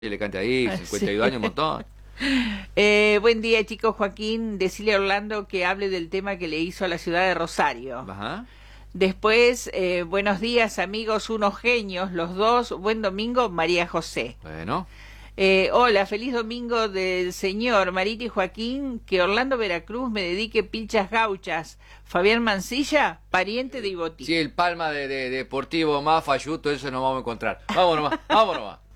Le cante ahí, Sí. 52 años, un montón. Buen día, chicos. Joaquín, decirle a Orlando que hable del tema que le hizo a la ciudad de Rosario. Ajá. Después, buenos días, amigos, unos genios, los dos. Buen domingo, María José. Bueno. Hola, feliz domingo del señor Marita y Joaquín. Que Orlando Veracruz me dedique pilchas gauchas. Fabián Mancilla, pariente de Ibotí. Sí, el Palma de Deportivo más falluto, eso nos vamos a encontrar. Vámonos más, vámonos más.